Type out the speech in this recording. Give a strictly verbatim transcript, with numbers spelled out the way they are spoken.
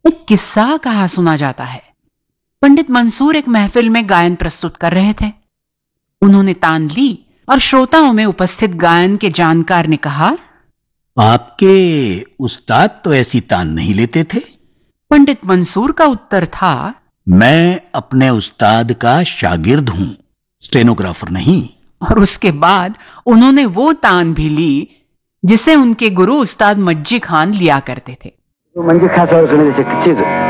एक किस्सा कहा सुना जाता है। पंडित मंसूर एक महफिल में गायन प्रस्तुत कर रहे थे। उन्होंने तान ली और श्रोताओं में उपस्थित गायन के जानकार ने कहा, आपके उस्ताद तो ऐसी तान नहीं लेते थे। पंडित मंसूर का उत्तर था, मैं अपने उस्ताद का शागिर्द हूं, स्टेनोग्राफर नहीं। और उसके बाद उन्होंने वो तान भी ली जिसे उनके गुरु उस्ताद मज्जी खान लिया करते थे। मंजी खान साहब सुने जैसे